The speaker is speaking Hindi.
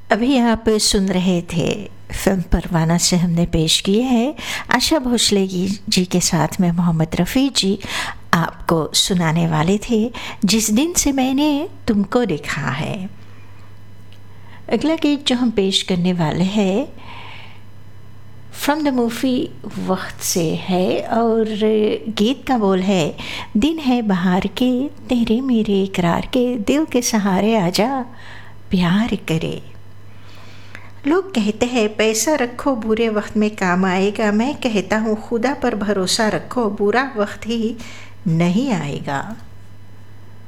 अभी आप सुन रहे थे फिल्म परवाना से हमने पेश किए हैं आशा भोसले जी के साथ में मोहम्मद रफ़ी जी आपको सुनाने वाले थे जिस दिन से मैंने तुमको देखा है। अगला गीत जो हम पेश करने वाले हैं फ्रॉम द मूवी वक्त से है और गीत का बोल है दिन है बहार के तेरे मेरे इकरार के दिल के सहारे आजा प्यार करे। लोग कहते हैं पैसा रखो बुरे वक्त में काम आएगा, मैं कहता हूँ खुदा पर भरोसा रखो बुरा वक्त ही नहीं आएगा।